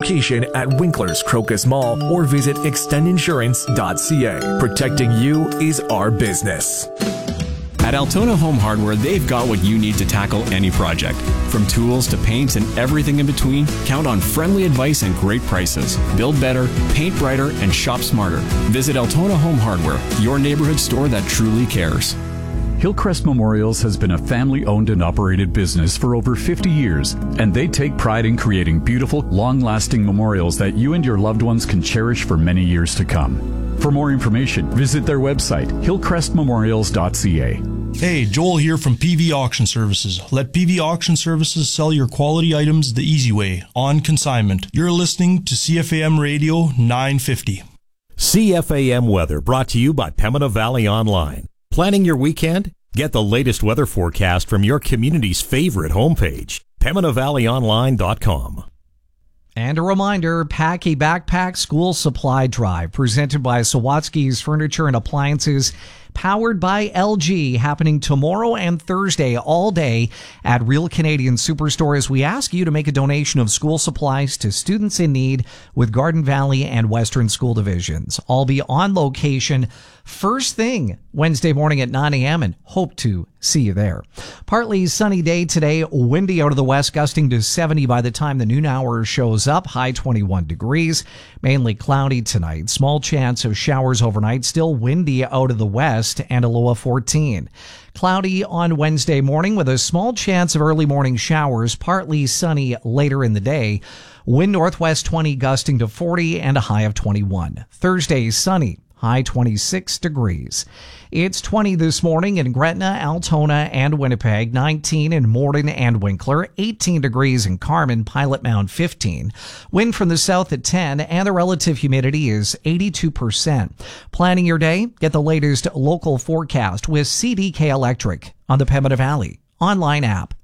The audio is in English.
location at Winkler's Crocus Mall or visit extendinsurance.ca. Protecting you is our business. At Altona Home Hardware, they've got what you need to tackle any project. From tools to paints and everything in between, count on friendly advice and great prices. Build better, paint brighter, and shop smarter. Visit Altona Home Hardware, your neighborhood store that truly cares. Hillcrest Memorials has been a family-owned and operated business for over 50 years, and they take pride in creating beautiful, long-lasting memorials that you and your loved ones can cherish for many years to come. For more information, visit their website, hillcrestmemorials.ca. Hey, Joel here from PV Auction Services. Let PV Auction Services sell your quality items the easy way, on consignment. You're listening to CFAM Radio 950. CFAM Weather brought to you by Pembina Valley Online. Planning your weekend? Get the latest weather forecast from your community's favorite homepage, PembinaValleyOnline.com. And a reminder, Pack a Backpack School Supply Drive, presented by Sawatsky's Furniture and Appliances, powered by LG, happening tomorrow and Thursday all day at Real Canadian Superstore, as we ask you to make a donation of school supplies to students in need with Garden Valley and Western School Divisions. I'll be on location first thing Wednesday morning at 9 a.m. and hope to see you there. Partly sunny day today, windy out of the west, gusting to 70 by the time the noon hour shows up, high 21 degrees. Mainly cloudy tonight, small chance of showers overnight, still windy out of the west, and a low of 14. Cloudy on Wednesday morning with a small chance of early morning showers, partly sunny later in the day. Wind northwest 20 gusting to 40 and a high of 21. Thursday sunny, high 26 degrees. It's 20 this morning in Gretna, Altona, and Winnipeg, 19 in Morden and Winkler, 18 degrees in Carman, Pilot Mound 15. Wind from the south at 10, and the relative humidity is 82%. Planning your day? Get the latest local forecast with CDK Electric on the Pembina Valley online app.